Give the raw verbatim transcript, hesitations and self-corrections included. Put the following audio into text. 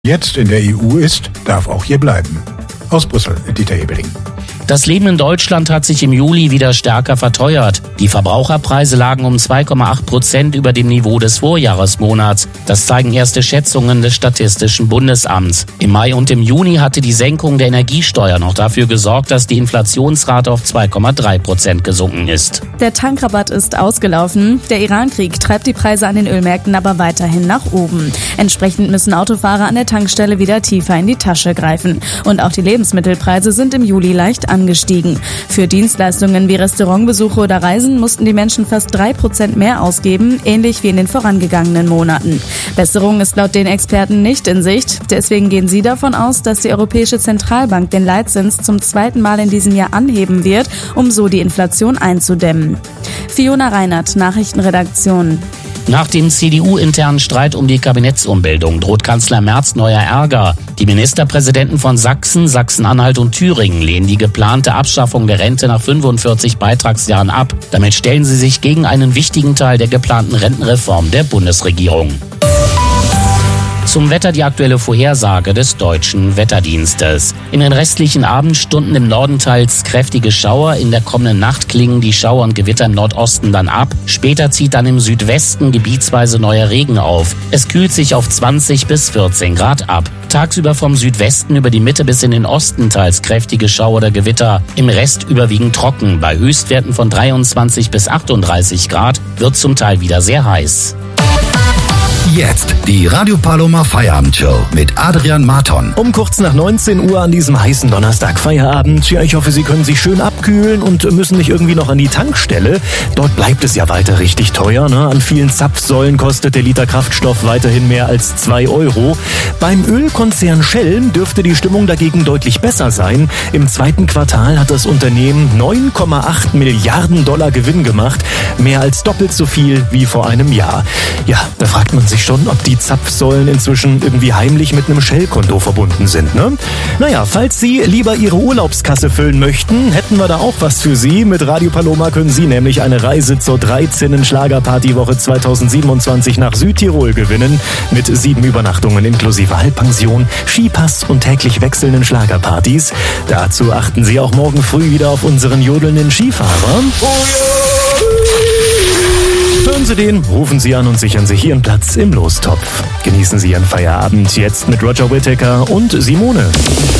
jetzt in der E U ist, darf auch hier bleiben. Aus Brüssel, Dieter Hebeling. Das Leben in Deutschland hat sich im Juli wieder stärker verteuert. Die Verbraucherpreise lagen um zwei Komma acht Prozent über dem Niveau des Vorjahresmonats. Das zeigen erste Schätzungen des Statistischen Bundesamts. Im Mai und im Juni hatte die Senkung der Energiesteuer noch dafür gesorgt, dass die Inflationsrate auf zwei Komma drei Prozent gesunken ist. Der Tankrabatt ist ausgelaufen. Der Iran-Krieg treibt die Preise an den Ölmärkten aber weiterhin nach oben. Entsprechend müssen Autofahrer an der Tankstelle wieder tiefer in die Tasche greifen. Und auch die Lebensmittelpreise sind im Juli leicht angestiegen. Für Dienstleistungen wie Restaurantbesuche oder Reisen mussten die Menschen fast drei Prozent mehr ausgeben, ähnlich wie in den vorangegangenen Monaten. Besserung ist laut den Experten nicht in Sicht. Deswegen gehen sie davon aus, dass die Europäische Zentralbank den Leitzins zum zweiten Mal in diesem Jahr anheben wird, um so die Inflation einzudämmen. Fiona Reinert, Nachrichtenredaktion. Nach dem C D U-internen Streit um die Kabinettsumbildung droht Kanzler Merz neuer Ärger. Die Ministerpräsidenten von Sachsen, Sachsen-Anhalt und Thüringen lehnen die geplante Abschaffung der Rente nach fünfundvierzig Beitragsjahren ab. Damit stellen sie sich gegen einen wichtigen Teil der geplanten Rentenreform der Bundesregierung. Zum Wetter die aktuelle Vorhersage des Deutschen Wetterdienstes. In den restlichen Abendstunden im Norden teils kräftige Schauer. In der kommenden Nacht klingen die Schauer und Gewitter im Nordosten dann ab. Später zieht dann im Südwesten gebietsweise neuer Regen auf. Es kühlt sich auf zwanzig bis vierzehn Grad ab. Tagsüber vom Südwesten über die Mitte bis in den Osten teils kräftige Schauer oder Gewitter. Im Rest überwiegend trocken. Bei Höchstwerten von dreiundzwanzig bis achtunddreißig Grad wird zum Teil wieder sehr heiß. Jetzt die Radio Paloma Feierabendshow mit Adrian Marton. Um kurz nach neunzehn Uhr an diesem heißen Donnerstag Feierabend. Ja, ich hoffe, Sie können sich schön abkühlen und müssen nicht irgendwie noch an die Tankstelle. Dort bleibt es ja weiter richtig teuer, ne? An vielen Zapfsäulen kostet der Liter Kraftstoff weiterhin mehr als zwei Euro. Beim Ölkonzern Shell dürfte die Stimmung dagegen deutlich besser sein. Im zweiten Quartal hat das Unternehmen neun Komma acht Milliarden Dollar Gewinn gemacht. Mehr als doppelt so viel wie vor einem Jahr. Ja, da fragt man sich schon, ob die Zapfsäulen inzwischen irgendwie heimlich mit einem Shell-Konto verbunden sind, ne? Naja, falls Sie lieber Ihre Urlaubskasse füllen möchten, hätten wir da auch was für Sie. Mit Radio Paloma können Sie nämlich eine Reise zur dreizehnten Schlagerpartywoche zweitausendsiebenundzwanzig nach Südtirol gewinnen. Mit sieben Übernachtungen inklusive Halbpension, Skipass und täglich wechselnden Schlagerpartys. Dazu achten Sie auch morgen früh wieder auf unseren jodelnden Skifahrer. Oh ja! Hören Sie den, rufen Sie an und sichern sich Ihren Platz im Lostopf. Genießen Sie Ihren Feierabend jetzt mit Roger Whittaker und Simone.